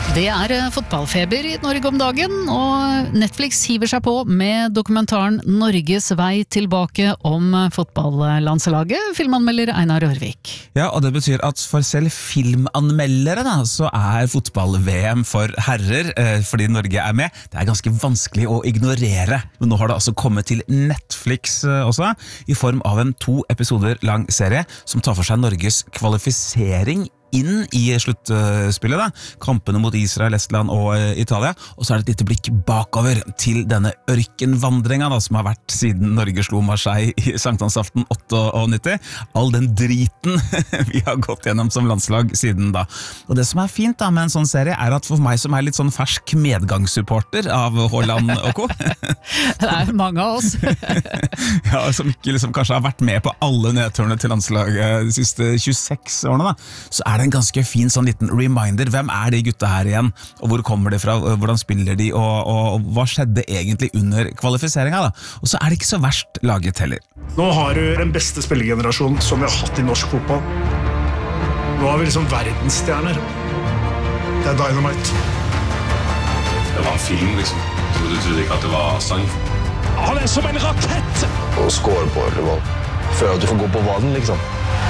Det fotballfeber i Norge om dagen, og Netflix hiver seg på med dokumentaren Norges vei tilbake om fotballandslaget, filmanmelder Einar Rørvik. Ja, og det betyr at for selv filmanmeldere da, så fotball-VM for herrer, fordi Norge med. Det ganske vanskelig å ignorere, men nå har det altså kommet til Netflix også, i form av en 2 episoder lang serie som tar for seg Norges kvalifisering inn i sluttspillet da, kampene mot Israel, Estland og Italia, og så det et lite blikk bakover til denne ørkenvandringen da, som har vært siden Norge slo Marseille i Sankthansaften 98, all den driten vi har gått gjennom som landslag siden da. Og det som fint da med en sånn serie at for meg som litt sånn fersk medgangssupporter av Haaland og Co. Det mange av oss. Ja, som ikke liksom kanskje har vært med på alle nedturene til landslaget de siste 26 årene da, så det en ganske fin sånn liten reminder. Hvem de gutta her igjen? Og hvor kommer de fra? Hvordan spiller de? Og hva skjedde egentlig under kvalifiseringen da? Og så det ikke så verst laget heller. Nå har du den beste spillergenerasjonen som vi har hatt i norsk fotball. Nå har vi liksom verdensstjerner. Det dynamite. Det var en film liksom. Du trodde ikke at det var sang. Han som en rakett! Og score på rival. Før at du får gå på vann liksom.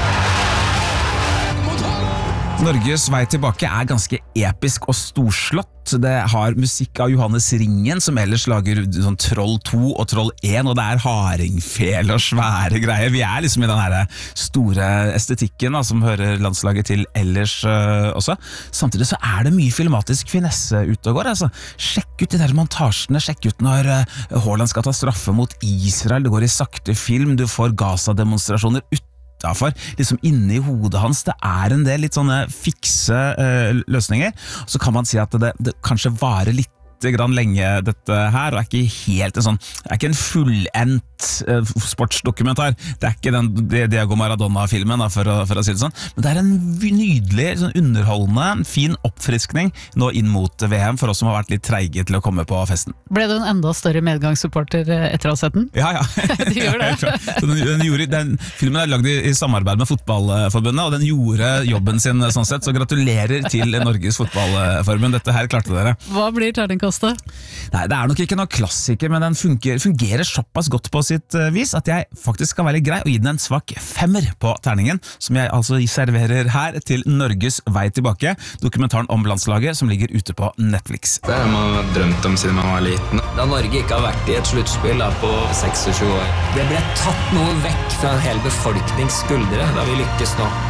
Norges vei tilbake ganske episk og storslått. Det har musikk av Johannes Ringen, som ellers lager sånn Troll 2 og Troll 1, og det hardingfel og svære greier. Vi liksom i den her store estetikken da, som hører landslaget til ellers også. Samtidig så det mye filmatisk finesse ute og går. Altså. Sjekk ut de der montasjene, sjekk ut når Haaland skal ta straffe mot Israel, det går i sakte film, du får Gaza-demonstrasjoner utenfor, liksom inne i hodet hans. Det en del litt sånne fikse løsninger. Så kan man si at det kanskje varer litt grann lenge dette her, og ikke helt en sånn, det ikke en fullendt sportsdokumentar. Det ikke den Diego Maradona-filmen, for å si det sånn, men det en nydelig, sånn underholdende, fin oppfriskning nå inn mot VM, for oss som har vært litt treige til å komme på festen. Ble du en enda større medgangssupporter etter å ha sett den? Ja. De gjør det. den filmen lagd i samarbeid med Fotballforbundet, og den gjorde jobben sin sånn sett, så gratulerer til Norges Fotballforbund. Dette her klarte dere. Hva blir terningkastet? Nei, det nok ikke noe klassiker, men den fungerer såpass godt på sitt vis at jeg faktisk skal være litt grei og gi den en svak 5 på terningen, som jeg altså serverer her til Norges vei tilbake, dokumentaren om landslaget som ligger ute på Netflix. Det man har drømt om siden man var liten. Da Norge ikke har vært i et sluttspill på 26 år. Det ble tatt noe vekk fra en hel befolknings skuldre da vi lykkes nå.